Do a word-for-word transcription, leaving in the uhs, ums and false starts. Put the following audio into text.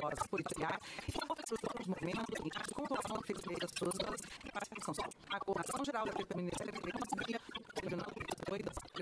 religiosas, policiais, e que ofereceu os movimentos de controlação das feitas pessoas e participação. A coordenação geral da Prefeitura Ministério da Economia, Regional,